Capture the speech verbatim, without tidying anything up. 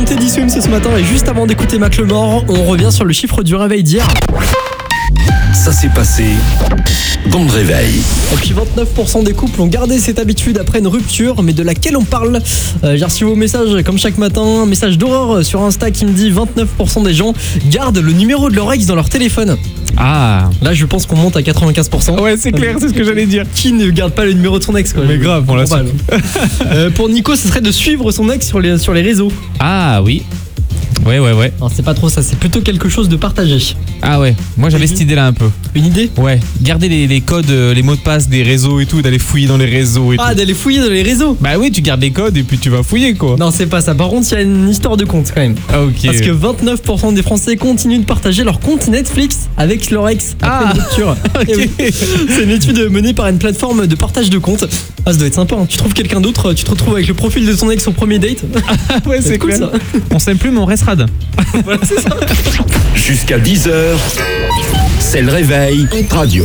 Teddy Swims ce matin et juste avant d'écouter Mac Lemore, on revient sur le chiffre du réveil d'hier. Ça s'est passé dans le réveil. Et puis vingt-neuf pour cent des couples ont gardé cette habitude après une rupture, mais de laquelle on parle. euh, J'ai reçu vos messages comme chaque matin, un message d'horreur sur Insta qui me dit vingt-neuf pour cent des gens gardent le numéro de leur ex dans leur téléphone. Ah. Là je pense qu'on monte à quatre-vingt-quinze pour cent. Ouais, c'est clair, c'est ce que j'allais dire. Qui ne garde pas le numéro de son ex quoi. Mais grave, on l'a su. euh, Pour Nico, ce serait de suivre son ex sur les, sur les réseaux. Ah oui. Ouais, ouais, ouais. Alors c'est pas trop ça, c'est plutôt quelque chose de partagé. Ah ouais, moi j'avais cette idée là un peu. Une idée? Ouais, garder les, les codes, euh, les mots de passe des réseaux et tout, d'aller fouiller dans les réseaux et Ah, tout. d'aller fouiller dans les réseaux? Bah oui, tu gardes les codes et puis tu vas fouiller quoi. Non, c'est pas ça. Par contre, il y a une histoire de compte quand même. Ah ok. Parce que vingt-neuf pour cent des Français continuent de partager leur compte Netflix avec leur ex après Ah. une rupture. Ok. Et oui, c'est une étude menée par une plateforme de partage de comptes. Ah, ça doit être sympa, hein. Tu trouves quelqu'un d'autre, tu te retrouves avec le profil de ton ex au premier date. Ouais, c'est cool clair. ça. On s'aime plus mais on reste rad. Voilà, c'est ça. Jusqu'à dix heures, c'est le réveil radio.